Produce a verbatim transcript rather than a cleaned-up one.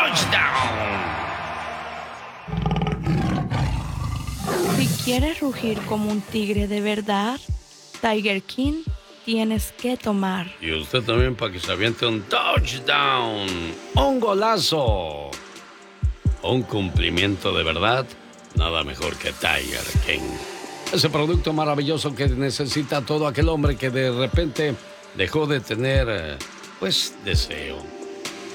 touchdown. Si quieres rugir como un tigre de verdad, Tiger King tienes que tomar. Y usted también para que se aviente un touchdown, un golazo, un cumplimiento de verdad, nada mejor que Tiger King. Ese producto maravilloso que necesita todo aquel hombre que de repente dejó de tener, pues, deseo.